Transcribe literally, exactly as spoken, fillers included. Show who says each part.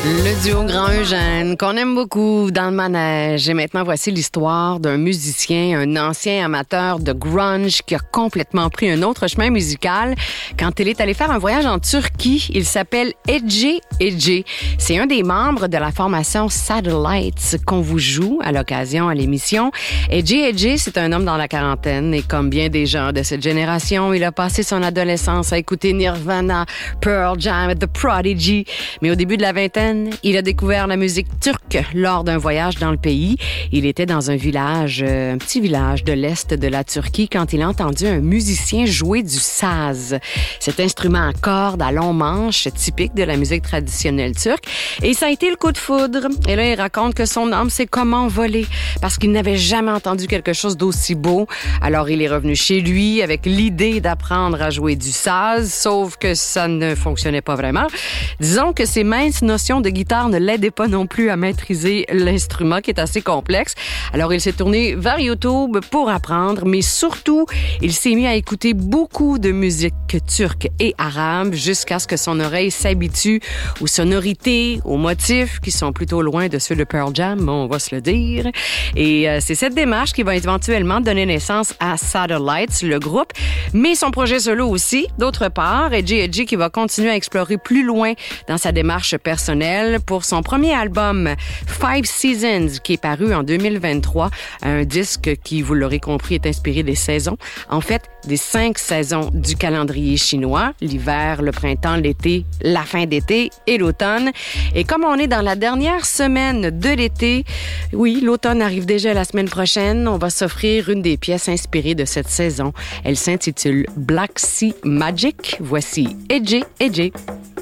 Speaker 1: Le duo Grand Eugène, qu'on aime beaucoup dans le manège. Et maintenant, voici l'histoire d'un musicien, un ancien amateur de grunge qui a complètement pris un autre chemin musical quand il est allé faire un voyage en Turquie. Il s'appelle Ece Ece. C'est un des membres de la formation Satellites qu'on vous joue à l'occasion à l'émission. Ece Ece, c'est un homme dans la quarantaine et comme bien des gens de cette génération, il a passé son adolescence à écouter Nirvana, Pearl Jam, The Prodigy. Mais au début de la vingtaine, il a découvert la musique turque lors d'un voyage dans le pays. Il était dans un village, un petit village de l'est de la Turquie quand il a entendu un musicien jouer du saz. Cet instrument à cordes à long manche typique de la musique traditionnelle turque. Et ça a été le coup de foudre. Et là, il raconte que son âme s'est comme envolée parce qu'il n'avait jamais entendu quelque chose d'aussi beau. Alors, il est revenu chez lui avec l'idée d'apprendre à jouer du saz, sauf que ça ne fonctionnait pas vraiment. Disons que ses minces notions de guitare ne l'aidait pas non plus à maîtriser l'instrument qui est assez complexe. Alors, il s'est tourné vers YouTube pour apprendre, mais surtout, il s'est mis à écouter beaucoup de musique turque et arabe jusqu'à ce que son oreille s'habitue aux sonorités, aux motifs qui sont plutôt loin de ceux de Pearl Jam, on va se le dire. Et euh, c'est cette démarche qui va éventuellement donner naissance à Satellites, le groupe, mais son projet solo aussi. D'autre part, Ece Ece qui va continuer à explorer plus loin dans sa démarche personnelle pour son premier album Five Seasons qui est paru en deux mille vingt-trois, un disque qui, vous l'aurez compris, est inspiré des saisons. En fait, des cinq saisons du calendrier chinois, l'hiver, le printemps, l'été, la fin d'été et l'automne. Et comme on est dans la dernière semaine de l'été, oui, l'automne arrive déjà la semaine prochaine, on va s'offrir une des pièces inspirées de cette saison. Elle s'intitule Black Sea Magic. Voici Ece Ece.